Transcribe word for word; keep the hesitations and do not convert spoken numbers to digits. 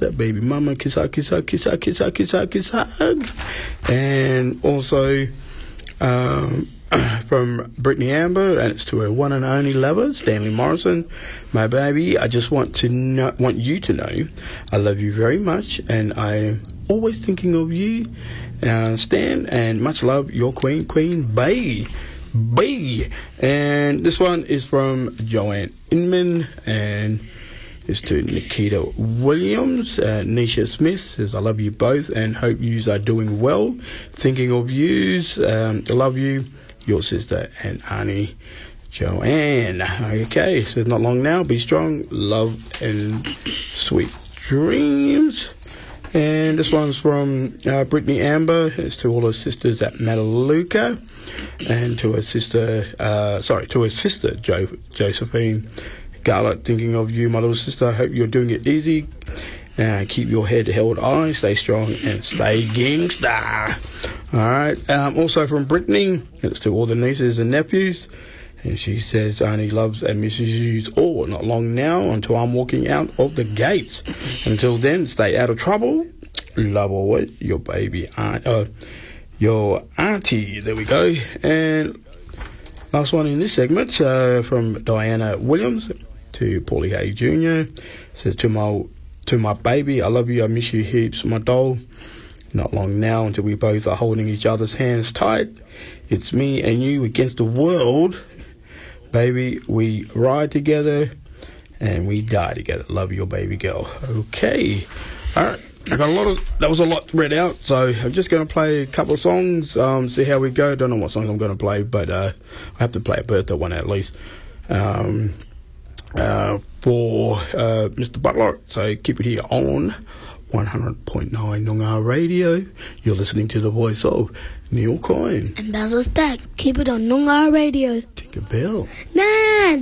that baby mama. Kiss hug, kiss hug, kiss hug, kiss hug, kiss hug, kiss hug. And also um, from Brittany Amber, and it's to her one and only lover, Stanley Morrison. My baby, I just want to know, want you to know I love you very much, and I'm always thinking of you, uh, Stan, and much love, your queen, Queen Bay. Bay. And this one is from Joanne Inman, and it's to Nikita Williams. uh, Nisha Smith says, I love you both and hope yous are doing well. Thinking of yous. um, I love you, your sister and Auntie Joanne. Okay, so not long now. Be strong, love and sweet dreams. And this one's from uh, Brittany Amber. It's to all her sisters at Mataluka, and to her sister, uh, sorry, to her sister jo- Josephine Garlett. Thinking of you, my little sister. I hope you're doing it easy. Uh, keep your head held high, stay strong, and stay gangsta. All right. Um, also from Brittany, it's to all the nieces and nephews. And she says, Auntie loves and misses you all. Not long now until I'm walking out of the gates. Until then, stay out of trouble. Love always, your baby aunt, uh, your auntie. There we go. And last one in this segment, uh, from Diana Williams to Paulie Hay Junior Says, to my to my baby, I love you, I miss you heaps, my doll. Not long now until we both are holding each other's hands tight. It's me and you against the world. Baby, we ride together and we die together. Love your baby girl. Okay. All right. I got a lot of, that was a lot read out, so I'm just going to play a couple of songs, um, see how we go. Don't know what songs I'm going to play, but uh, I have to play a birthday one at least um, uh, for uh, Mister Butler. So keep it here on one hundred point nine Noongar Radio. You're listening to the voice of Neil Coyne and Basil Stack. Keep it on Noongar Radio. Tinker Bell. Nah.